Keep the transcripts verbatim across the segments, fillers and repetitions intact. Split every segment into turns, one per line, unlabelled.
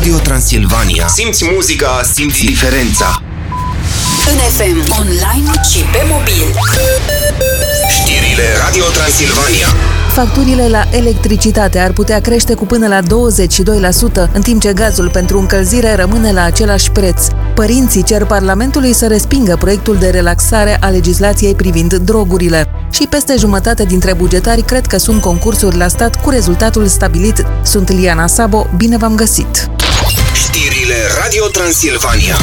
Radio Transilvania. Simți muzica, simți diferența.
În F M, online și pe mobil.
Știrile Radio Transilvania.
Facturile la electricitate ar putea crește cu până la douăzeci și doi la sută, în timp ce gazul pentru încălzire rămâne la același preț. Părinții cer Parlamentului să respingă proiectul de relaxare a legislației privind drogurile. Și peste jumătate dintre bugetari cred că sunt concursuri la stat cu rezultatul stabilit. Sunt Liana Sabo, bine v-am găsit!
Știrile Radio Transilvania.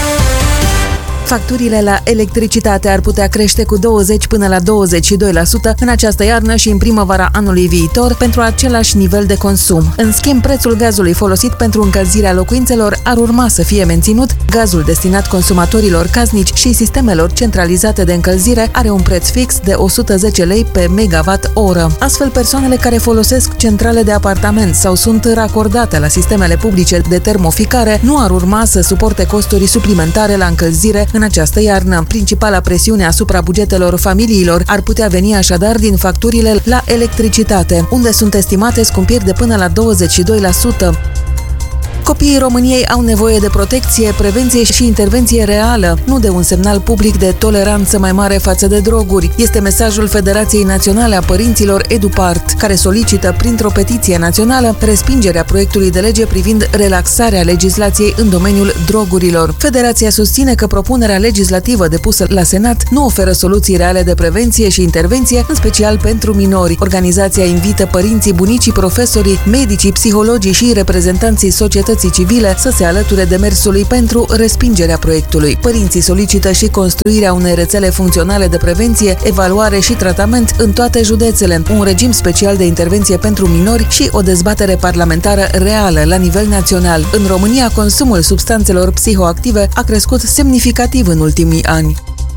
Facturile la electricitate ar putea crește cu douăzeci până la douăzeci și doi la sută în această iarnă și în primăvara anului viitor pentru același nivel de consum. În schimb, prețul gazului folosit pentru încălzirea locuințelor ar urma să fie menținut. Gazul destinat consumatorilor casnici și sistemelor centralizate de încălzire are un preț fix de o sută zece lei pe megawatt-oră. Astfel, persoanele care folosesc centrale de apartament sau sunt racordate la sistemele publice de termoficare nu ar urma să suporte costuri suplimentare la încălzire în această iarnă. Principala presiune asupra bugetelor familiilor ar putea veni așadar din facturile la electricitate, unde sunt estimate scumpiri de până la douăzeci și doi la sută. Copiii României au nevoie de protecție, prevenție și intervenție reală, nu de un semnal public de toleranță mai mare față de droguri. Este mesajul Federației Naționale a Părinților EduPart, care solicită printr-o petiție națională respingerea proiectului de lege privind relaxarea legislației în domeniul drogurilor. Federația susține că propunerea legislativă depusă la Senat nu oferă soluții reale de prevenție și intervenție, în special pentru minori. Organizația invită părinții, bunicii, profesorii, medicii, psihologii și reprezentanții societății civile să se alăture demersului pentru respingerea proiectului. Părinții solicită și construirea unei rețele funcționale de prevenție, evaluare și tratament în toate județele, un regim special de intervenție pentru minori și o dezbatere parlamentară reală la nivel național. În România, consumul substanțelor psihoactive a crescut semnificativ în ultimii ani.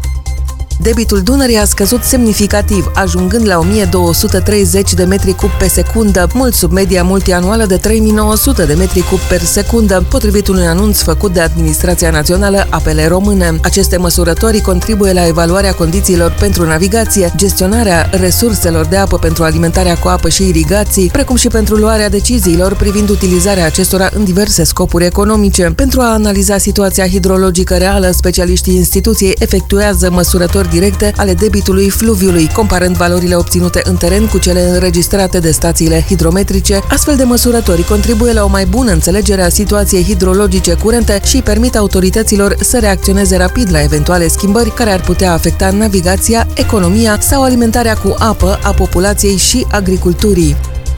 Debitul Dunării a scăzut semnificativ, ajungând la o mie două sute treizeci de metri cub pe secundă, mult sub media multianuală de trei mii nouă sute de metri cub per secundă, potrivit unui anunț făcut de Administrația Națională Apele Române. Aceste măsurători contribuie la evaluarea condițiilor pentru navigație, gestionarea resurselor de apă pentru alimentarea cu apă și irigații, precum și pentru luarea deciziilor privind utilizarea acestora în diverse scopuri economice. Pentru a analiza situația hidrologică reală, specialiștii instituției efectuează măsurători directe ale debitului fluviului, comparând valorile obținute în teren cu cele înregistrate de stațiile hidrometrice. Astfel de măsurători contribuie la o mai bună înțelegere a situației hidrologice curente și permit autorităților să reacționeze rapid la eventuale schimbări care ar putea afecta navigația, economia sau alimentarea cu apă a populației și agriculturii.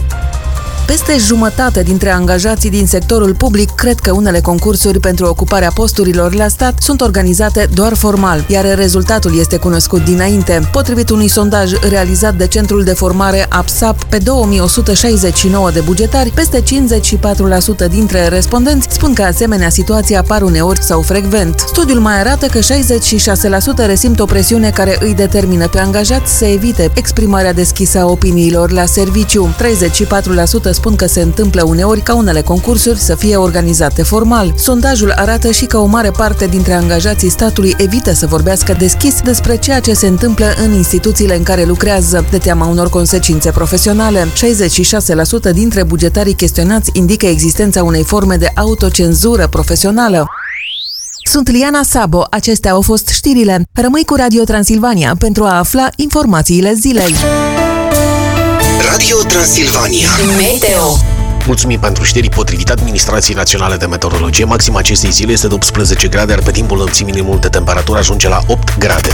Peste jumătate dintre angajații din sectorul public cred că unele concursuri pentru ocuparea posturilor la stat sunt organizate doar formal, iar rezultatul este cunoscut dinainte. Potrivit unui sondaj realizat de Centrul de Formare APSAP pe două mii o sută șaizeci și nouă de bugetari, peste cincizeci și patru la sută dintre respondenți spun că asemenea situații apar uneori sau frecvent. Studiul mai arată că șaizeci și șase la sută resimt o presiune care îi determină pe angajați să evite exprimarea deschisă a opiniilor la serviciu. treizeci și patru la sută spun că se întâmplă uneori ca unele concursuri să fie organizate formal. Sondajul arată și că o mare parte dintre angajații statului evită să vorbească deschis despre ceea ce se întâmplă în instituțiile în care lucrează, de teama unor consecințe profesionale. șaizeci și șase la sută dintre bugetarii chestionați indică existența unei forme de autocenzură profesională. Sunt Liana Sabo, acestea au fost știrile. Rămâi cu Radio Transilvania pentru a afla informațiile zilei.
Radio Transilvania.
Meteo.
Mulțumim pentru știri. Potrivit Administrației Naționale de Meteorologie, maxima acestei zile este de optsprezece grade, iar pe timpul nopții minimul de temperatură ajunge la opt grade.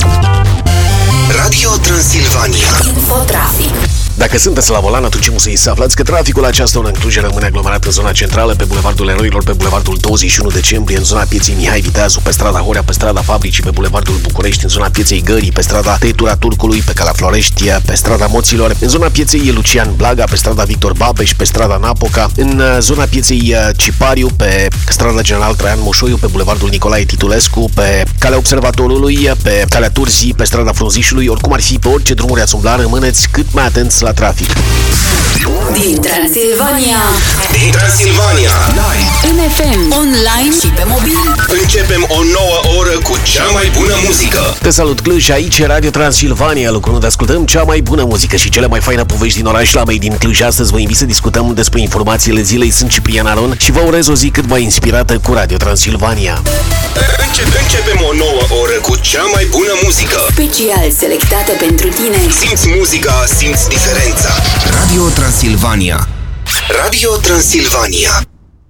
Radio Transilvania.
Infotrafic.
Dacă sunteți la volan, atunci musei să aflați că traficul la această oră în Cluj rămâne aglomerat în zona centrală, pe Bulevardul Eroilor, pe Bulevardul douăzeci și unu decembrie, în zona pieței Mihai Viteazu, pe strada Horea, pe strada Fabricii, pe Bulevardul București, în zona pieței Gării, pe strada Tăietura Turcului, pe Calea Florești, pe strada Moților, în zona pieței Lucian Blaga, pe strada Victor Babeș, pe strada Napoca, în zona pieței Cipariu, pe strada General Traian Moșoiu, pe Bulevardul Nicolae Titulescu, pe Calea Observatorului, pe Calea Turzii, pe strada Frunzișului. Oricum ar fi, pe orice drumuri ați umbla, rămâneți cât mai atenți la trafic.
Din Transilvania.
Din Transilvania.
În F M, online și pe mobil.
Începem o nouă oră cu cea mai bună muzică.
Te salut, Cluj, aici Radio Transilvania, locul unde ascultăm cea mai bună muzică și cele mai faine povești din oraș la Made in Cluj. Astăzi vă invit să discutăm despre informațiile zilei. Sunt Ciprian Aron și vă urez o zi cât mai inspirată cu Radio Transilvania.
Începe, începem o nouă oră cu cea mai bună muzică.
Special selectată pentru tine.
Simți muzica, simți diferența. Radio Transilvania. Radio Transilvania.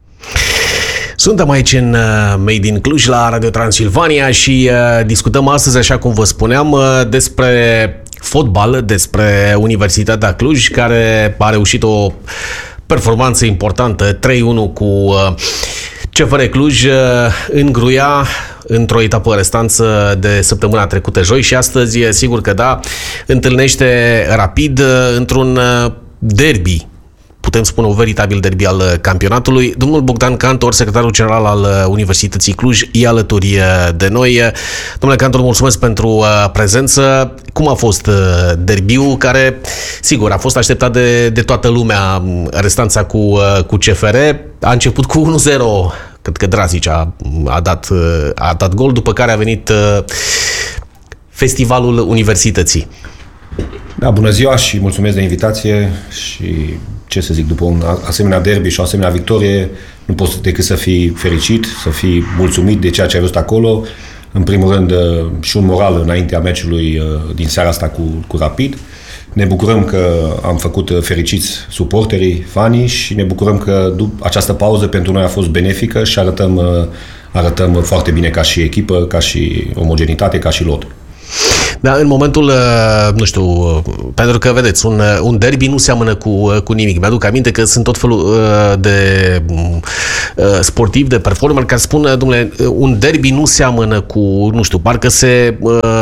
Suntem aici în Made in Cluj la Radio Transilvania și uh, discutăm astăzi, așa cum vă spuneam, uh, despre fotbal, despre Universitatea Cluj, care a reușit o performanță importantă, trei unu cu uh, C F R Cluj uh, în Gruia, într-o etapă restanță de săptămâna trecută joi, și astăzi, sigur că da, întâlnește Rapid uh, într-un uh, derby, putem spune un veritabil derby al campionatului. Domnul Bogdan Cantor, secretarul general al Universității Cluj, e alături de noi. Domnule Cantor, mulțumesc pentru prezență. Cum a fost derbiul, care, sigur, a fost așteptat de, de toată lumea, restanța cu, cu C F R? A început cu unu zero, cred că Drazic a, a, dat, a dat gol, după care a venit festivalul Universității.
Da, bună ziua și mulțumesc de invitație și, ce să zic, după un asemenea derby și o asemenea victorie, nu poți decât să fii fericit, să fii mulțumit de ceea ce ai văzut acolo. În primul rând, și un moral înaintea meciului din seara asta cu, cu Rapid. Ne bucurăm că am făcut fericiți suporterii, fanii, și ne bucurăm că după această pauză pentru noi a fost benefică și arătăm, arătăm foarte bine ca și echipă, ca și omogenitate, ca și lot.
Da, în momentul, nu știu, pentru că, vedeți, un, un derby nu seamănă cu, cu nimic. Mi-aduc aminte că sunt tot felul de sportivi, de performer, care spun, domnule, un derby nu seamănă cu, nu știu, parcă se,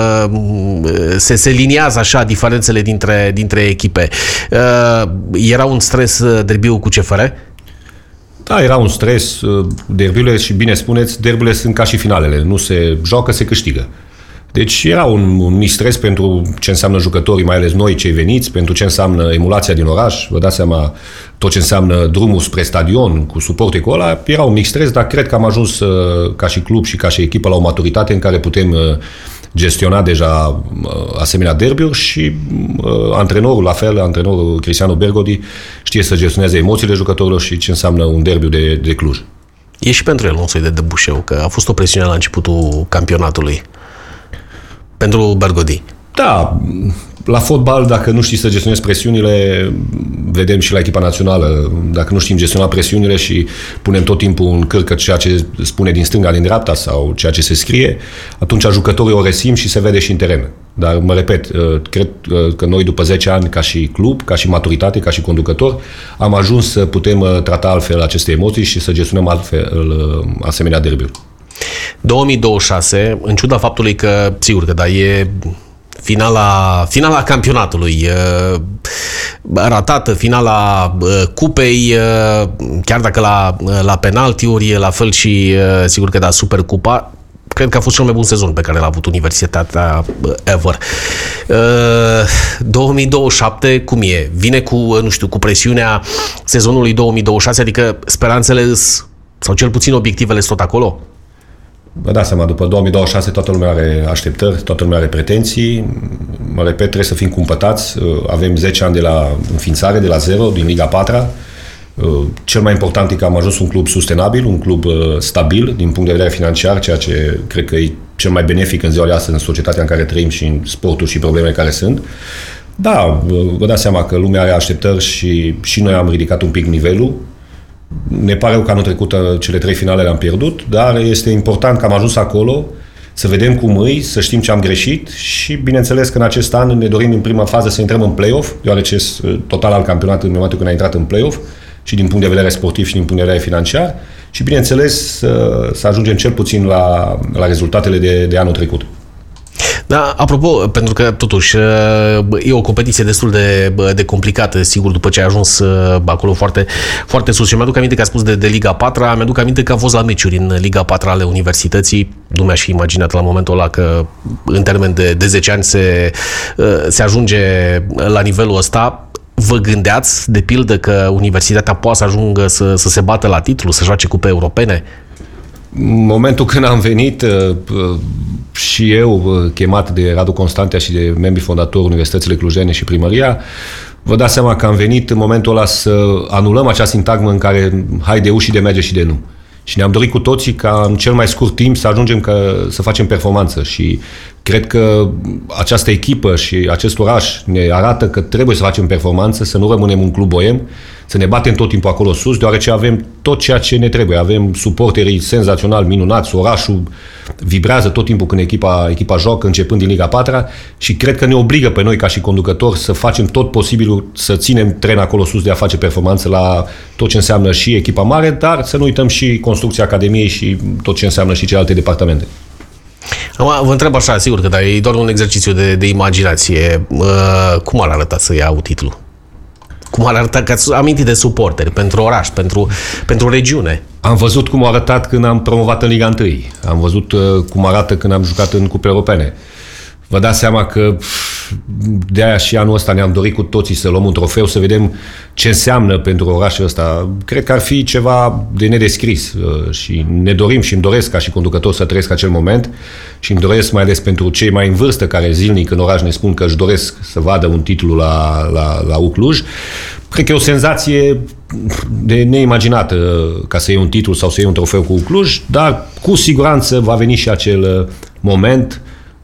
se, se liniază așa diferențele dintre, dintre echipe. Era un stres derbiul cu C F R?
Da, era un stres. Derbiurile, și bine spuneți, derbiurile sunt ca și finalele. Nu se joacă, se câștigă. Deci era un, un mic stres pentru ce înseamnă jucătorii, mai ales noi, cei veniți, pentru ce înseamnă emulația din oraș. Vă dați seama, tot ce înseamnă drumul spre stadion, cu suportul cu ăla, era un mic stres, dar cred că am ajuns uh, ca și club și ca și echipă la o maturitate în care putem uh, gestiona deja uh, asemenea derbiuri și uh, antrenorul, la fel, antrenorul Cristiano Bergodi, știe să gestioneze emoțiile jucătorilor și ce înseamnă un derbiu de, de Cluj.
E și pentru el un soi de debușeu, că a fost o presiune la începutul campionatului. Pentru Bergodi. Da,
la fotbal, dacă nu știi să gestionezi presiunile, vedem și la echipa națională, dacă nu știm gestiona presiunile și punem tot timpul în cârcă ceea ce spune din stânga, din dreapta sau ceea ce se scrie, atunci jucătorii o resimt și se vede și în teren. Dar, mă repet, cred că noi după zece ani, ca și club, ca și maturitate, ca și conducător, am ajuns să putem trata altfel aceste emoții și să gestionăm altfel asemenea derbiuri.
două mii douăzeci și șase, în ciuda faptului că, sigur că da, e finala, finala campionatului, e ratată, finala cupei, chiar dacă la, la penaltiuri, la fel și, sigur că da, Supercupa, cred că a fost cel mai bun sezon pe care l-a avut Universitatea ever. două mii douăzeci și șapte, cum e? Vine cu, nu știu, cu presiunea sezonului două mii douăzeci și șase, adică speranțele sau cel puțin obiectivele sunt tot acolo?
Vă dați seama, după două mii douăzeci și șase toată lumea are așteptări, toată lumea are pretenții. Mă repet, trebuie să fim cumpătați. Avem zece ani de la înființare, de la zero, din Liga patru. Cel mai important e că am ajuns un club sustenabil, un club stabil din punct de vedere financiar, ceea ce cred că e cel mai benefic în ziua de astăzi în societatea în care trăim și în sportul și problemele care sunt. Da, vă dați seama că lumea are așteptări și, și noi am ridicat un pic nivelul. Ne pare rău că anul trecut cele trei finale le-am pierdut, dar este important că am ajuns acolo, să vedem cum îi, să știm ce am greșit și, bineînțeles, că în acest an ne dorim în prima fază să intrăm în play-off, deoarece total al campionatului în momentul când a intrat în play-off și din punct de vedere sportiv și din punct de vedere financiar și, bineînțeles, să, să ajungem cel puțin la, la rezultatele de, de anul trecut.
Da, apropo, pentru că totuși e o competiție destul de, de complicată, sigur, după ce ai ajuns acolo foarte, foarte sus. Și mi-aduc aminte că a spus de, de Liga patru, mi-aduc aminte că am fost la meciuri în Liga patru ale Universității. Nu mi-aș fi imaginat la momentul ăla că în termen de, de zece ani se, se ajunge la nivelul ăsta. Vă gândeați, de pildă, că Universitatea poate să ajungă să, să se bată la titlu, să joace cupe europene?
În momentul când am venit, și eu, chemat de Radu Constantea și de membrii fondatori Universitățile Clujene și Primăria, vă dați seama că am venit în momentul ăla să anulăm acea sintagmă în care hai de u și de merge și de nu. Și ne-am dorit cu toții ca în cel mai scurt timp să ajungem ca, să facem performanță și cred că această echipă și acest oraș ne arată că trebuie să facem performanță, să nu rămânem un club boem, să ne batem tot timpul acolo sus, deoarece avem tot ceea ce ne trebuie. Avem suporterii senzațional minunați, orașul vibrează tot timpul când echipa, echipa joacă, începând din Liga a patra și cred că ne obligă pe noi ca și conducători să facem tot posibilul să ținem tren acolo sus de a face performanță la tot ce înseamnă și echipa mare, dar să nu uităm și construcția Academiei și tot ce înseamnă și celelalte departamente.
Vă întreb așa, sigur că da, e doar un exercițiu de, de imaginație. Cum ar arăta să iau titlul? Cum ar arăta, că ați amintit de suporteri, pentru oraș, pentru, pentru regiune?
Am văzut cum a arătat când am promovat în Liga unu. Am văzut cum arată când am jucat în cupe europene. Vă dați seama că de aia și anul ăsta ne-am dorit cu toții să luăm un trofeu, să vedem ce înseamnă pentru orașul ăsta. Cred că ar fi ceva de nedescris și ne dorim și îmi doresc ca și conducător să trăiesc acel moment și îmi doresc mai ales pentru cei mai în vârstă care zilnic în oraș ne spun că își doresc să vadă un titlu la, la, la U Cluj. Cred că e o senzație de neimaginată ca să iei un titlu sau să iei un trofeu cu U Cluj, dar cu siguranță va veni și acel moment,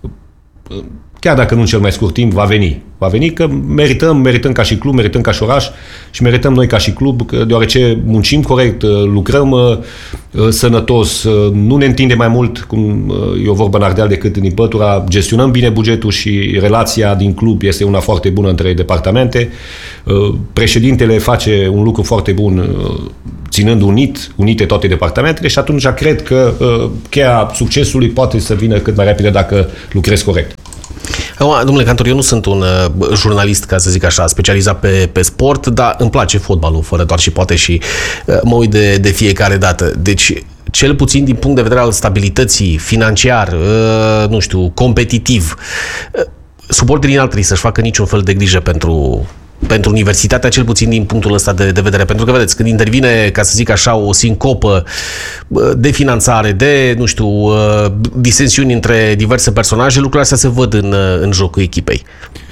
chiar dacă nu în cel mai scurt timp, va veni. Va veni că merităm, merităm ca și club, merităm ca și oraș și merităm noi ca și club, deoarece muncim corect, lucrăm sănătos, nu ne întindem mai mult, cum e o vorbă în Ardeal, decât din pătura, gestionăm bine bugetul și relația din club este una foarte bună între departamente. Președintele face un lucru foarte bun ținând unit, unite toate departamentele și atunci cred că cheia succesului poate să vină cât mai repede dacă lucrezi corect.
Acum, domnule Cantor, eu nu sunt un uh, jurnalist, ca să zic așa, specializat pe, pe sport, dar îmi place fotbalul, fără doar și poate și uh, mă uit de, de fiecare dată. Deci, cel puțin din punct de vedere al stabilității financiar, uh, nu știu, competitiv, uh, suporterii n-ar trebui să-și facă niciun fel de grijă pentru... pentru universitatea, cel puțin din punctul ăsta de, de vedere. Pentru că, vedeți, când intervine, ca să zic așa, o sincopă de finanțare, de, nu știu, disensiuni între diverse personaje, lucrurile astea se văd în, în jocul echipei.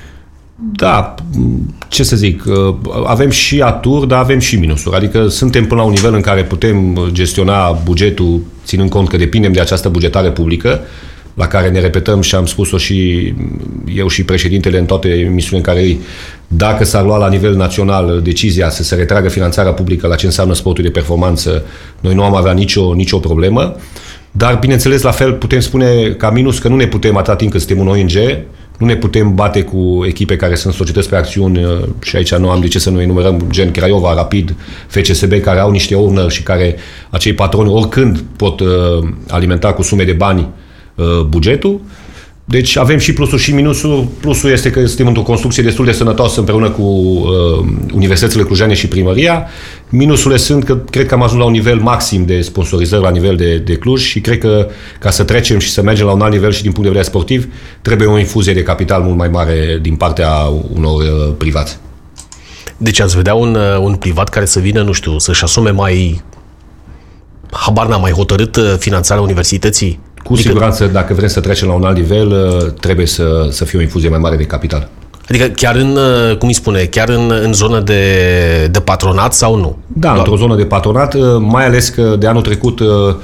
Da, ce să zic, avem și aturi, dar avem și minusuri. Adică suntem până la un nivel în care putem gestiona bugetul, ținând cont că depindem de această bugetare publică, la care ne repetăm și am spus-o și eu și președintele în toate emisiunile în care îi, dacă s-ar lua la nivel național decizia să se retragă finanțarea publică la ce înseamnă sportul de performanță, noi nu am avea nicio, nicio problemă, dar bineînțeles la fel putem spune ca minus că nu ne putem, atâta timp cât suntem un O N G, nu ne putem bate cu echipe care sunt societăți pe acțiuni și aici nu am de ce să nu enumerăm, gen Craiova, Rapid, F C S B, care au niște owner și care acei patroni oricând pot uh, alimenta cu sume de bani bugetul. Deci avem și plusuri și minusuri. Plusul este că suntem într-o construcție destul de sănătoasă împreună cu uh, Universitățile Clujene și Primăria. Minusurile sunt că cred că am ajuns la un nivel maxim de sponsorizări la nivel de, de Cluj și cred că ca să trecem și să mergem la un alt nivel și din punct de vedere sportiv, trebuie o infuzie de capital mult mai mare din partea unor uh, privați.
Deci ați vedea un, un privat care să vină, nu știu, să-și asume mai habar n-am, mai hotărât finanțarea universității?
Cu adică, siguranță, dacă vrem să trecem la un alt nivel, trebuie să, să fie o infuzie mai mare de capital. Adică
chiar în, cum îi spune, chiar în, în zonă de, de patronat sau nu?
Da, doar într-o zonă de patronat, mai ales că de anul trecut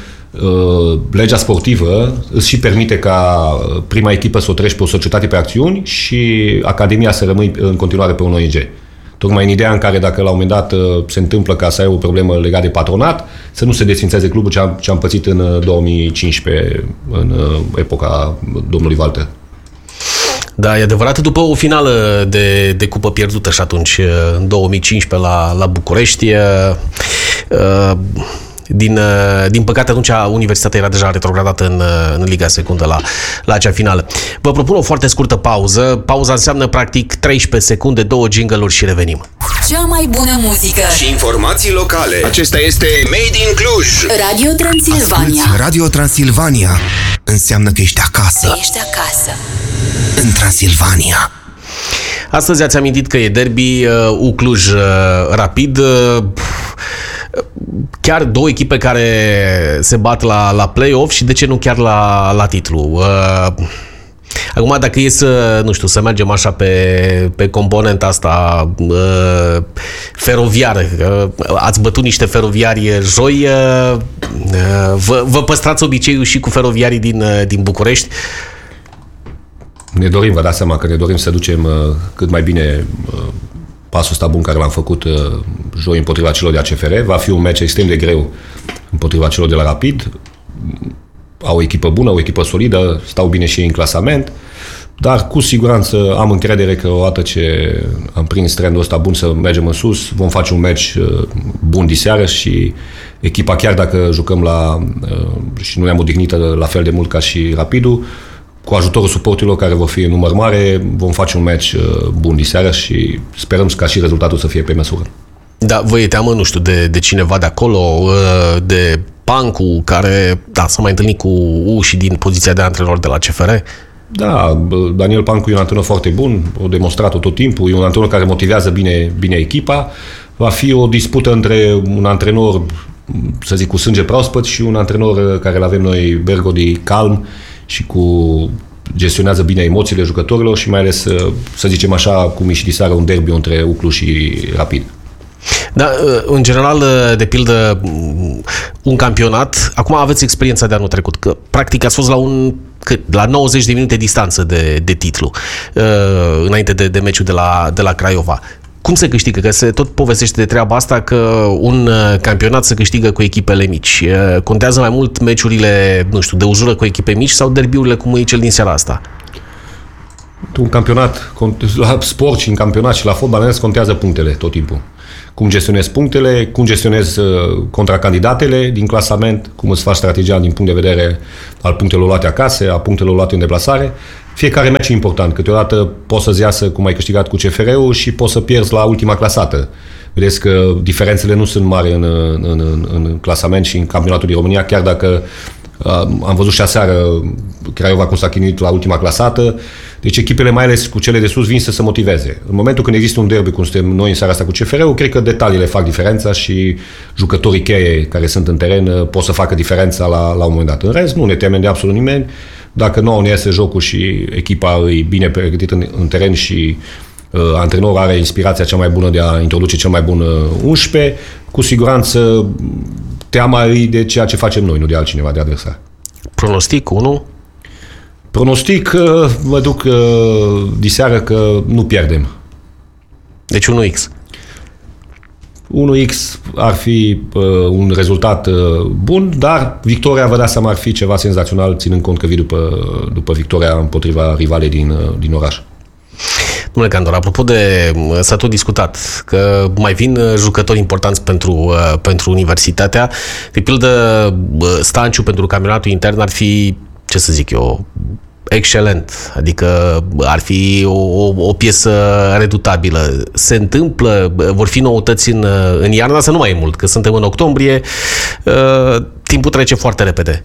legea sportivă îți și permite ca prima echipă să o treci pe o societate pe acțiuni și Academia să rămâi în continuare pe un O N G. Tocmai în ideea în care dacă la un moment dat se întâmplă ca să ai o problemă legată de patronat, să nu se desfințeze clubul ce am, ce am pățit în două mii cincisprezece, în epoca domnului Walter.
Da, e adevărat, după o finală de, de cupă pierdută și atunci, în două mii cincisprezece la, la București, uh, Din, din păcate, atunci Universitatea era deja retrogradată în, în Liga Secundă la, la acea finală. Vă propun o foarte scurtă pauză. Pauza înseamnă practic treisprezece secunde, două jingle-uri și revenim.
Cea mai bună muzică
și informații locale. Acesta este Made in Cluj.
Radio Transilvania.
Asculți Radio Transilvania. Înseamnă că ești acasă.
Ești acasă.
În Transilvania.
Astăzi ați amintit că e derby U Cluj Rapid. chiar două echipe care se bat la, la play-off și de ce nu chiar la, la titlu. Uh, acum, dacă e să, nu știu, să mergem așa pe, pe componenta asta uh, feroviară, uh, ați bătut niște feroviari joi, uh, vă, vă păstrați obiceiul și cu feroviarii din, uh, din București?
Ne dorim, vă dați seama că ne dorim să ducem uh, cât mai bine uh, pasul ăsta bun care l-am făcut uh, joi împotriva celor de A C F R. Va fi un meci extrem de greu împotriva celor de la Rapid. Au o echipă bună, o echipă solidă, stau bine și ei în clasament, dar cu siguranță am încredere că odată ce am prins trendul ăsta bun să mergem în sus, vom face un meci uh, bun diseară și echipa, chiar dacă jucăm la uh, și nu ne-am odihnit la fel de mult ca și Rapidul, cu ajutorul suporterilor care vor fi în număr mare, vom face un meci bun diseară și sperăm ca și rezultatul să fie pe măsură.
Da, vă e teamă, nu știu, de, de cineva de acolo, de Pancu, care, da, s-a mai întâlnit cu uși din poziția de antrenor de la C F R?
Da, Daniel Pancu e un antrenor foarte bun, o demonstrat-o tot timpul, e un antrenor care motivează bine, bine echipa. Va fi o dispută între un antrenor, să zic, cu sânge proaspăt și un antrenor care îl avem noi, Bergodi, calm, și cu gestionează bine emoțiile jucătorilor și mai ales, să zicem așa, cum e și diseară un derby între Uclu și Rapid.
Da, în general, de pildă, un campionat, acum aveți experiența de anul trecut, că practic ați fost la un la nouăzeci de minute distanță de, de titlu, înainte de, de meciul de la, de la Craiova. Cum se câștigă? Că se tot povestește de treaba asta că un campionat se câștigă cu echipele mici. Contează mai mult meciurile, nu știu, de uzură cu echipe mici sau derbiurile cum e cel din seara asta?
Un campionat, la sport și în campionat și la fotbal, contează punctele tot timpul. Cum gestionezi punctele, cum gestionezi contracandidatele din clasament, cum îți faci strategia din punct de vedere al punctelor luate acasă, a punctelor luate în deplasare. Fiecare meci e important. Câteodată poți să-ți iasă cum ai câștigat cu C F R-ul și poți să pierzi la ultima clasată. Vedeți că diferențele nu sunt mari în, în, în, în clasament și în campionatul din România, chiar dacă uh, am văzut și aseară Craiova cum s-a chinuit la ultima clasată. Deci echipele, mai ales cu cele de sus, vin să se motiveze. În momentul când există un derby, cum suntem noi în seara asta cu C F R-ul, cred că detaliile fac diferența și jucătorii cheie care sunt în teren pot să facă diferența la, la un moment dat. În rest, nu ne temem de absolut nimeni. Dacă nouă ne iese jocul și echipa e bine pregătită în, în teren și uh, antrenorul are inspirația cea mai bună de a introduce cel mai bun uh, unsprezece, cu siguranță teama e de ceea ce facem noi, nu de altcineva, de adversar.
Pronostic unu?
Pronostic, uh, mă duc uh, diseară că nu pierdem.
Deci unu X.
unu X ar fi uh, un rezultat uh, bun, dar victoria, vă dați seama, ar fi ceva senzațional, ținând cont că vii după, după victoria împotriva rivalei din, uh, din oraș.
Domnule Candor, apropo de, s-a tot discutat că mai vin jucători importanți pentru, uh, pentru universitatea. De pildă, Stanciu pentru campionatul intern ar fi, ce să zic eu, excelent, adică ar fi o, o, o piesă redutabilă. Se întâmplă, vor fi noutăți în, în iarna, să nu mai e mult, că suntem în octombrie, uh, timpul trece foarte repede.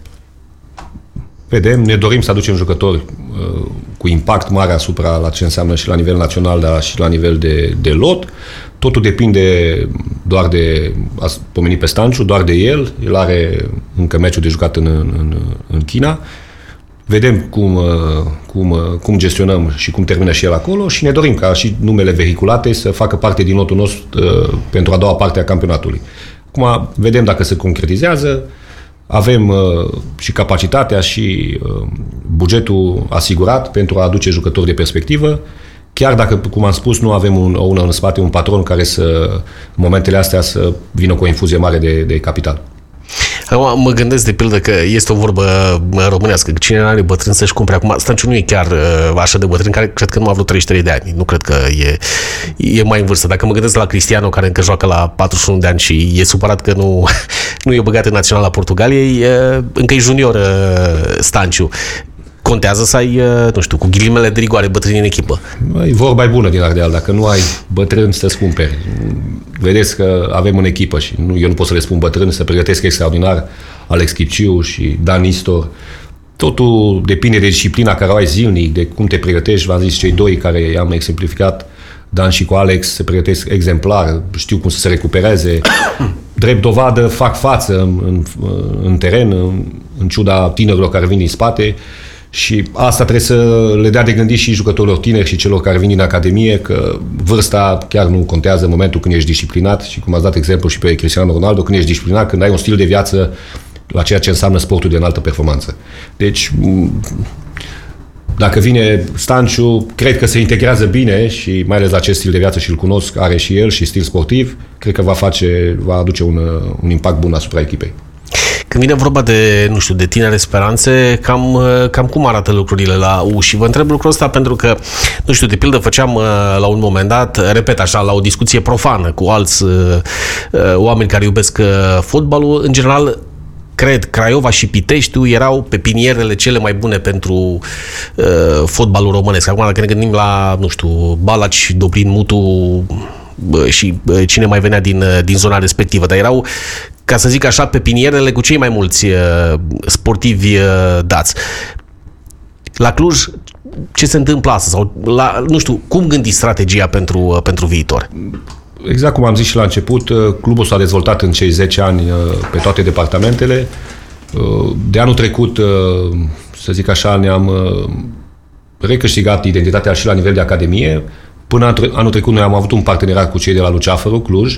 Vedem, ne dorim să aducem jucători uh, cu impact mare asupra la ce înseamnă și la nivel național, dar și la nivel de, de lot. Totul depinde doar de, ați pomenit pe Stanciu, doar de el. El are încă meciul de jucat în, în, în China. Vedem cum, cum, cum gestionăm și cum termină și el acolo și ne dorim ca și numele vehiculate să facă parte din lotul nostru uh, pentru a doua parte a campionatului. Acum vedem dacă se concretizează, avem uh, și capacitatea și uh, bugetul asigurat pentru a aduce jucători de perspectivă, chiar dacă, cum am spus, nu avem un, un în spate, un patron care să, în momentele astea, să vină cu o infuzie mare de, de capital.
Acum mă gândesc de pildă că este o vorbă românească, că cine are bătrân să-și cumpere. Acum, Stanciu nu e chiar uh, așa de bătrân, care cred că nu a vreo treizeci și trei de ani. Nu cred că e, e mai în vârstă. Dacă mă gândesc la Cristiano, care încă joacă la patruzeci și unu de ani și e supărat că nu, nu e băgat în naționala Portugaliei, e, încă e junior uh, Stanciu. Contează să ai, nu știu, cu ghilimele de rigoare bătrâni în echipă.
E vorba bună din Ardeal. Dacă nu ai bătrâni, să-ți cumperi. Vedeți că avem în echipă și nu, eu nu pot să le spun bătrâni, să pregătesc extraordinar Alex Chipciu și Dan Nistor. Totul depinde de disciplina care o ai zilnic, de cum te pregătești. V-am zis, cei doi care i-am exemplificat, Dan și cu Alex, se pregătesc exemplar, știu cum să se recupereze. drept dovadă fac față în, în, în teren, în, în ciuda tinerilor care vin din spate. Și asta trebuie să le dea de gândit și jucătorilor tineri și celor care vin din Academie, că vârsta chiar nu contează în momentul când ești disciplinat și cum ați dat exemplu și pe Cristiano Ronaldo, când ești disciplinat, când ai un stil de viață la ceea ce înseamnă sportul de înaltă performanță. Deci, dacă vine Stanciu, cred că se integrează bine și mai ales la acest stil de viață și îl cunosc, are și el și stil sportiv, cred că va face, va aduce un, un impact bun asupra echipei.
Când vine vorba de, nu știu, de tinere speranțe, cam, cam cum arată lucrurile la U? Și vă întreb lucrul ăsta pentru că, nu știu, de pildă făceam la un moment dat, repet așa, la o discuție profană cu alți uh, oameni care iubesc fotbalul, în general, cred, Craiova și Piteștiul erau pepinierele cele mai bune pentru uh, fotbalul românesc. Acum, dacă ne gândim la, nu știu, Balaci, Dobrin, Mutu uh, și uh, cine mai venea din, uh, din zona respectivă, dar erau, ca să zic așa, pepinierele cu cei mai mulți uh, sportivi uh, dați. La Cluj, ce se întâmplă astăzi? Sau, la, nu știu, cum gândiți strategia pentru, uh, pentru viitor?
Exact cum am zis și la început, clubul s-a dezvoltat în cei zece ani pe toate departamentele. De anul trecut, să zic așa, ne-am recâștigat identitatea și la nivel de academie. Până anul trecut noi am avut un parteneriat cu cei de la Luceafăru, Cluj,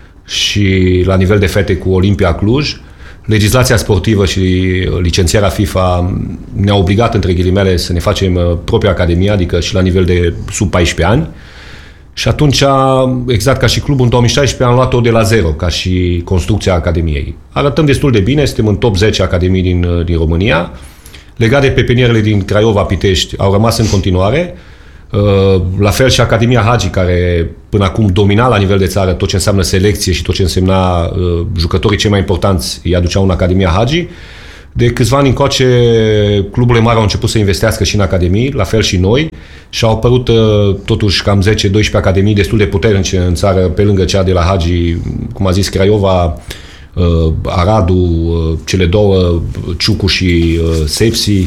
și la nivel de fete cu Olimpia Cluj. Legislația sportivă și licențierea FIFA ne-a obligat, între ghilimele, să ne facem propria academie, adică și la nivel de sub paisprezece ani. Și atunci, exact ca și clubul, în două mii șaisprezece am luat-o de la zero, ca și construcția Academiei. Arătăm destul de bine, suntem în top zece academii din, din România. Legat de pepinierele din Craiova, Pitești, au rămas în continuare. La fel și Academia Hagi, care până acum domina la nivel de țară tot ce înseamnă selecție și tot ce însemna jucătorii cei mai importanți, îi aduceau în Academia Hagi. De câțiva ani încoace, cluburile mari au început să investească și în academii, la fel și noi, și au apărut totuși cam zece doisprezece academii destul de puternice în țară, pe lângă cea de la Hagi, cum a zis Craiova, Aradu, cele două, Ciucu și Sepsi.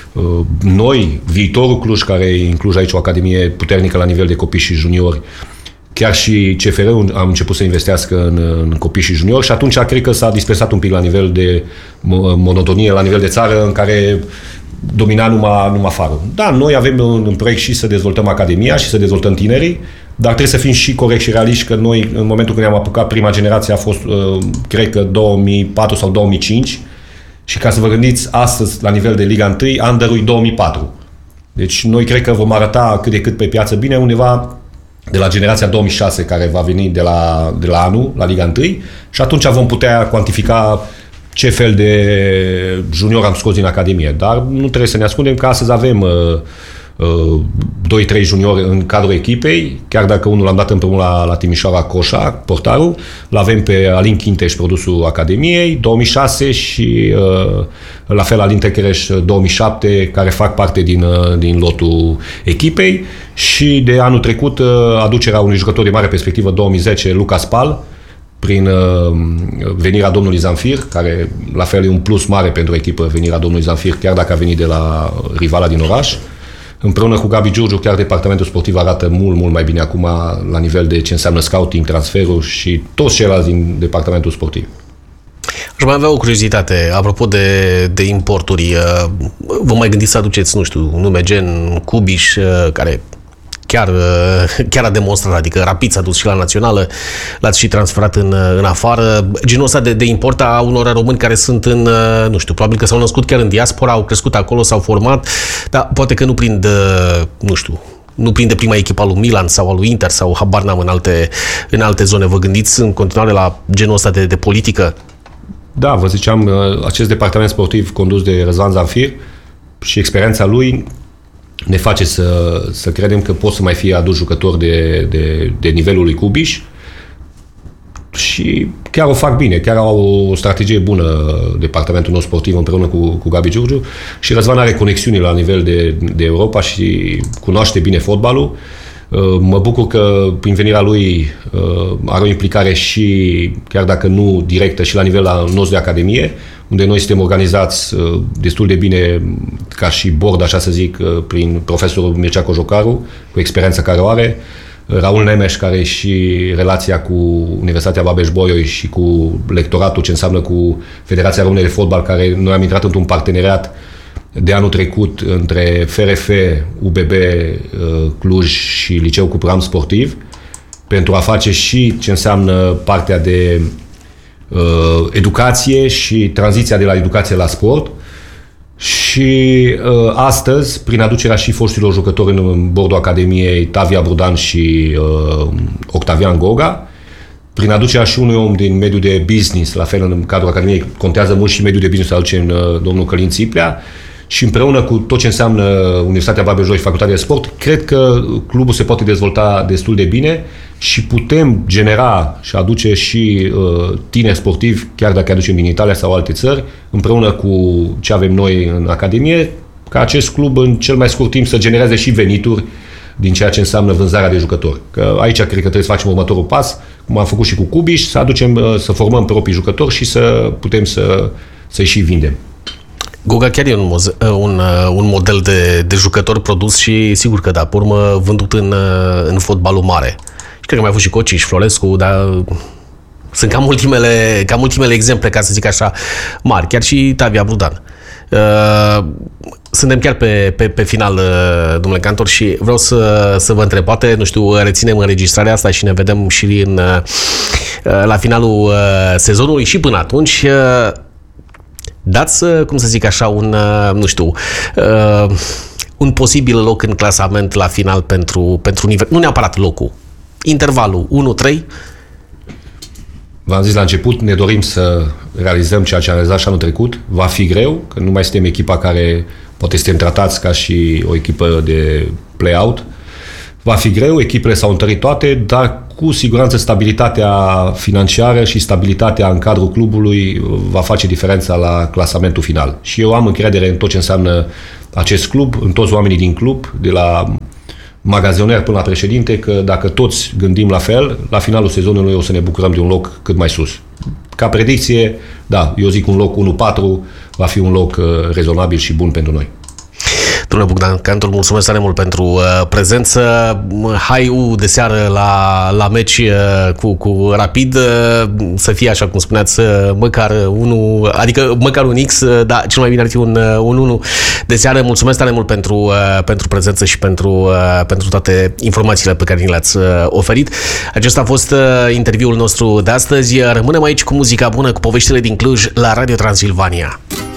Noi, viitorul Cluj, care include aici o academie puternică la nivel de copii și juniori, chiar și C F R-ul am început să investească în, în copii și juniori și atunci cred că s-a dispersat un pic la nivel de monotonie, la nivel de țară, în care domina numai, numai farul. Da, noi avem un, un proiect și să dezvoltăm academia și să dezvoltăm tinerii, dar trebuie să fim și corecți și realiști că noi, în momentul când ne-am apucat, prima generație a fost, cred că două mii patru sau două mii cinci, și ca să vă gândiți, astăzi, la nivel de Liga unu, Under-ul două mii patru. Deci noi cred că vom arăta cât de cât pe piață bine, undeva de la generația două mii șase, care va veni de la, de la anul, la Liga unu, și atunci vom putea cuantifica ce fel de junior am scos din Academie. Dar nu trebuie să ne ascundem că astăzi avem uh, uh, doi trei juniori în cadrul echipei, chiar dacă unul l-am dat împreună la, la Timișoara, Coșa, portarul, l-avem pe Alin Chinteș, produsul Academiei, două mii șase, și uh, la fel Alin Techereș, două mii șapte, care fac parte din, uh, din lotul echipei, și de anul trecut uh, aducerea unui jucător de mare perspectivă, două mii zece, Lucas Pal, prin uh, venirea domnului Zanfir, care la fel e un plus mare pentru echipă, venirea domnului Zanfir, chiar dacă a venit de la rivala din oraș. Împreună cu Gabi Giurgiu, chiar departamentul sportiv arată mult, mult mai bine acum la nivel de ce înseamnă scouting, transferul și toți ceilalți din departamentul sportiv.
Aș mai avea o curiozitate, apropo de, de importuri. Vă mai gândiți să aduceți, nu știu, nume gen Cubiș, care chiar, chiar a demonstrat, adică rapid s-a dus și la națională, l-ați și transferat în, în afară. Genul ăsta de, de import a unor români care sunt în, nu știu, probabil că s-au născut chiar în diaspora, au crescut acolo, s-au format, dar poate că nu prind, nu știu, nu prinde prima echipă a lui Milan sau a lui Inter sau habar n-am în alte, în alte zone. Vă gândiți în continuare la genul ăsta de, de politică?
Da, vă ziceam, acest departament sportiv condus de Răzvan Zanfir și experiența lui ne face să, să credem că pot să mai fie adus jucători de, de, de nivelul lui Cubiș și chiar o fac bine, chiar au o strategie bună departamentul nostru sportiv împreună cu, cu Gabi Giurgiu, și Răzvan are conexiuni la nivel de, de Europa și cunoaște bine fotbalul. Mă bucur că prin venirea lui are o implicare și, chiar dacă nu directă, și la nivel nostru de academie, unde noi suntem organizați destul de bine ca și board, așa să zic, prin profesorul Mircea Cojocaru, cu experiența care o are, Raul Nemes, care e și relația cu Universitatea Babeș-Bolyai și cu lectoratul, ce înseamnă cu Federația Română de Fotbal, care noi am intrat într-un parteneriat de anul trecut între F R F, U B B Cluj și Liceu cu program sportiv, pentru a face și ce înseamnă partea de uh, educație și tranziția de la educație la sport. Și uh, astăzi, prin aducerea și foștilor jucători în bordul Academiei, Tavia Brudan și uh, Octavian Goga, prin aducerea și unui om din mediul de business, la fel în cadrul Academiei, contează mult și mediul de business, aduce în uh, domnul Călin Țiplea, și împreună cu tot ce înseamnă Universitatea Babeș-Bolyai și Facultatea de Sport, cred că clubul se poate dezvolta destul de bine și putem genera și aduce și uh, tineri sportivi, chiar dacă aducem din Italia sau alte țări, împreună cu ce avem noi în Academie, ca acest club în cel mai scurt timp să genereze și venituri din ceea ce înseamnă vânzarea de jucători. Că aici cred că trebuie să facem următorul pas, cum am făcut și cu Cubiș, să aducem, să formăm proprii jucători și să putem să, să-i și vindem.
Goga chiar e un, un, un model de, de jucător produs și sigur că da, pe urmă vândut în, în fotbalul mare. Și cred că mai a fost și Coci și Florescu, dar sunt cam ultimele, cam ultimele exemple, ca să zic așa, mari. Chiar și Tavia Brudan. Suntem chiar pe, pe, pe final, domnule cantor, și vreau să, să vă întreb, poate, nu știu, reținem înregistrarea asta și ne vedem și în, la finalul sezonului și până atunci. Dați, cum să zic așa, un, nu știu, un posibil loc în clasament la final pentru, pentru nivel, nu neapărat locul, intervalul unu trei.
V-am zis la început, ne dorim să realizăm ceea ce am realizat și anul trecut. Va fi greu, că nu mai suntem echipa care poate suntem tratați ca și o echipă de play-out. Va fi greu, echipele s-au întărit toate, dar cu siguranță stabilitatea financiară și stabilitatea în cadrul clubului va face diferența la clasamentul final. Și eu am încredere în tot ce înseamnă acest club, în toți oamenii din club, de la magazoner până la președinte, că dacă toți gândim la fel, la finalul sezonului o să ne bucurăm de un loc cât mai sus. Ca predicție, da, eu zic un loc unu patru va fi un loc uh, rezonabil și bun pentru noi.
Domnule Bogdan Cantor, mulțumesc tare mult pentru uh, prezență. Hai-u de seară la, la meci uh, cu, cu Rapid, uh, să fie, așa cum spuneați, uh, măcar unul, adică măcar un X, uh, dar cel mai bine ar fi un, uh, un unu de seară. Mulțumesc tare mult pentru, uh, pentru prezență și pentru, uh, pentru toate informațiile pe care ni le-ați uh, oferit. Acesta a fost uh, interviul nostru de astăzi. Rămânem aici cu muzica bună, cu poveștile din Cluj la Radio Transilvania.